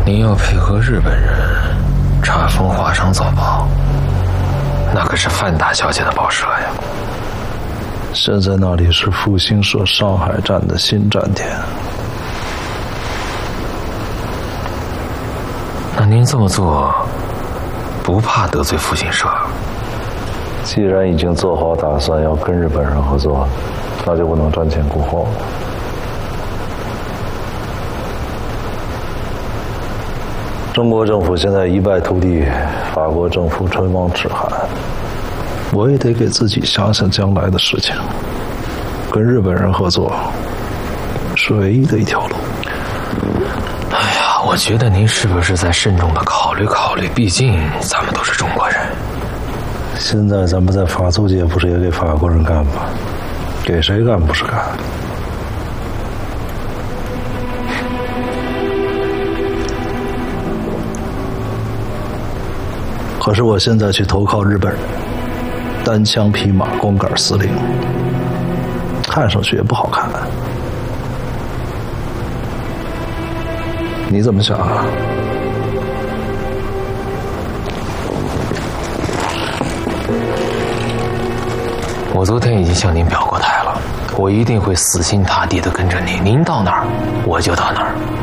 您要配合日本人查封华商早报，那可是范大小姐的报社呀。 现在那里是复兴社上海站的新站点。 那您这么做，不怕得罪复兴社？ 既然已经做好打算要跟日本人合作，那就不能瞻前顾后了。中国政府现在一败涂地，法国政府唇亡齿寒，我也得给自己想想将来的事情。跟日本人合作是唯一的一条路。 哎呀，我觉得您是不是再慎重的考虑考虑？毕竟咱们都是中国人。 现在咱们在法租界不是也给法国人干吗？给谁干不是干？可是我现在去投靠日本人，单枪匹马光杆司令，看上去也不好看。你怎么想啊？ 我昨天已经向您表过态了，我一定会死心塌地的跟着您，您到哪儿我就到哪儿。